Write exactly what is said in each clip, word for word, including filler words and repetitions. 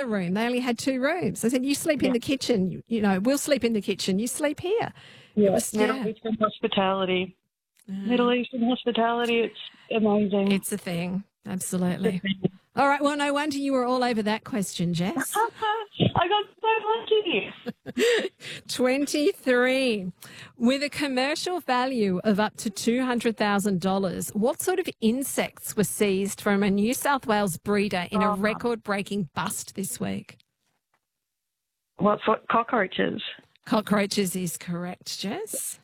a room. They only had two rooms. I said, you sleep in Yeah. the kitchen. You, you know, we'll sleep in the kitchen. You sleep here. Yeah, It was, Middle yeah. Eastern hospitality. Uh, Middle Eastern hospitality, it's amazing. It's a thing. Absolutely. All right. Well, no wonder you were all over that question, Jess. I got so lucky. twenty-three. With a commercial value of up to two hundred thousand dollars, what sort of insects were seized from a New South Wales breeder in a Oh. record-breaking bust this week? What for? Cockroaches. Cockroaches is correct, Jess.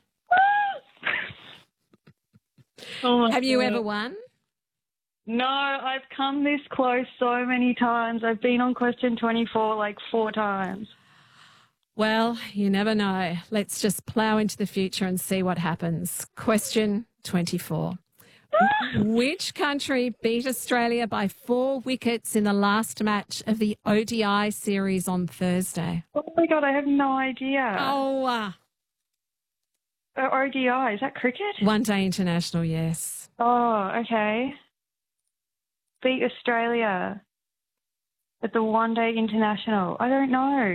Oh my Have you God. ever won? No, I've come this close so many times. I've been on question twenty-four like four times. Well, you never know. Let's just plough into the future and see what happens. Question twenty-four. Which country beat Australia by four wickets in the last match of the O D I series on Thursday? Oh my God, I have no idea. Oh, uh, Uh, O D I, is that cricket? one day international, yes. Oh, okay. Beat Australia at the one day international. I don't know.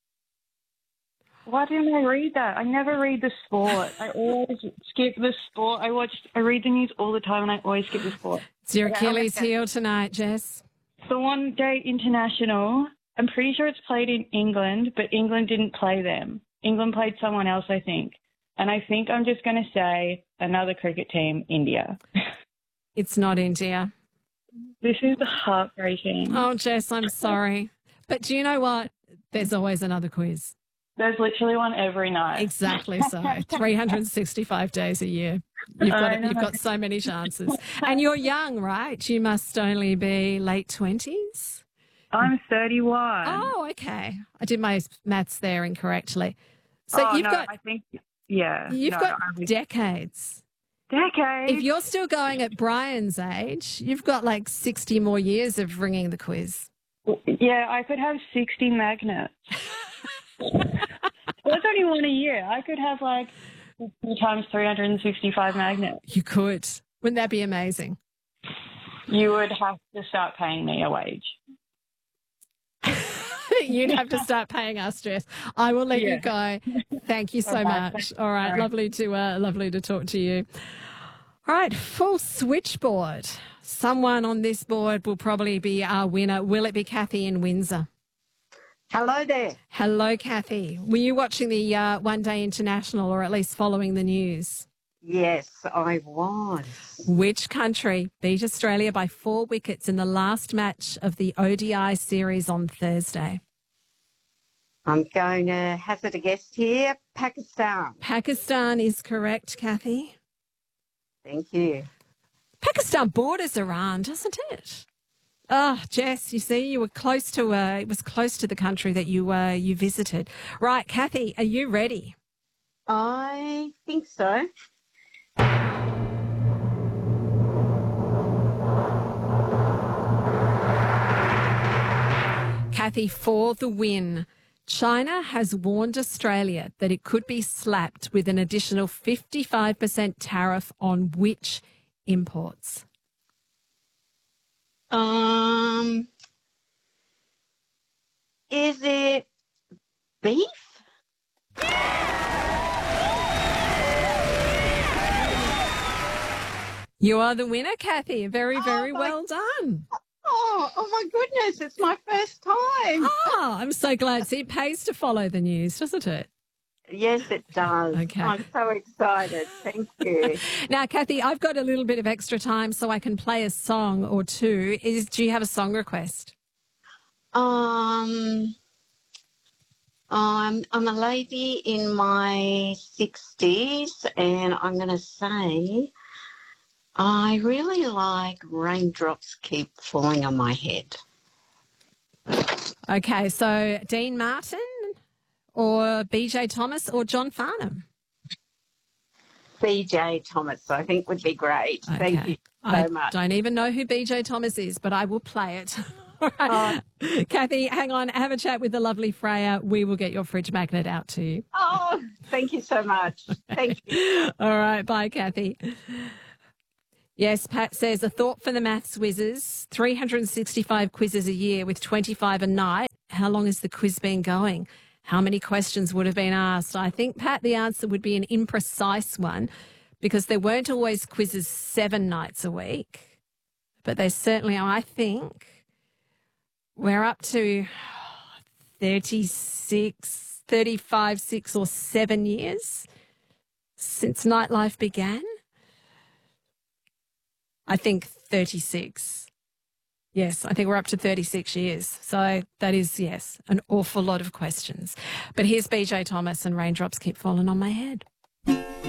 Why didn't I read that? I never read the sport. I always skip the sport. I watch, I read the news all the time and I always skip the sport. It's your Okay, Achilles okay. heel tonight, Jess. The one day international, I'm pretty sure it's played in England, but England didn't play them. England played someone else, I think. And I think I'm just going to say another cricket team, India. It's not India. This is heartbreaking. Oh, Jess, I'm sorry. But do you know what? There's always another quiz. There's literally one every night. Exactly so. three hundred sixty-five days a year. You've got, I know. you've got so many chances. And you're young, right? You must only be late twenties. I'm thirty-one. Oh, okay. I did my maths there incorrectly. So Oh, you've no, got I think, yeah. you've no, got I was- decades. decades. If you're still going at Brian's age, you've got like sixty more years of ringing the quiz. Yeah, I could have sixty magnets. That's only one a year. I could have like fifty times three hundred sixty-five magnets. You could. Wouldn't that be amazing? You would have to start paying me a wage. You'd have to start paying us, Jess. I will let Yeah. you go. Thank you so Okay, much. thank you. All right, Sorry. lovely to uh, lovely to talk to you. All right, full switchboard. Someone on this board will probably be our winner. Will it be Kathy in Windsor? Hello there. Hello, Kathy. Were you watching the uh, One Day International, or at least following the news? Yes, I was. Which country beat Australia by four wickets in the last match of the O D I series on Thursday? I'm going to hazard a guess here. Pakistan. Pakistan is correct, Kathy. Thank you. Pakistan borders Iran, doesn't it? Oh, Jess, you see, you were close to uh, it was close to the country that you uh, you visited. Right, Kathy, are you ready? I think so. Kathy, for the win. China has warned Australia that it could be slapped with an additional fifty-five percent tariff on which imports? Um, is it beef? You are the winner, Kathy. Very, very Oh, my- well done. Oh, oh my goodness, it's my first time. Oh, I'm so glad. See, it pays to follow the news, doesn't it? Yes, it does. Okay. I'm so excited. Thank you. Now, Kathy, I've got a little bit of extra time so I can play a song or two. Is Do you have a song request? Um, I'm I'm a lady in my sixties, and I'm going to say I really like Raindrops Keep Falling on My Head. Okay, so Dean Martin or B J Thomas or John Farnham? B J Thomas, I think, would be great. Thank Okay. you so I much. don't even know who B J Thomas is, but I will play it. All right. Kathy, hang on. Have a chat with the lovely Freya. We will get your fridge magnet out to you. Oh, thank you so much. Thank you. All right. Bye, Kathy. Yes, Pat says, a thought for the maths whizzes, three hundred sixty-five quizzes a year with twenty-five a night. How long has the quiz been going? How many questions would have been asked? I think, Pat, the answer would be an imprecise one because there weren't always quizzes seven nights a week. But they certainly are. I think we're up to thirty-six, thirty-five, six or seven years since nightlife began. I think thirty-six. Yes, I think we're up to thirty-six years. So that is, yes, an awful lot of questions. But here's B J Thomas and Raindrops Keep Falling on My Head.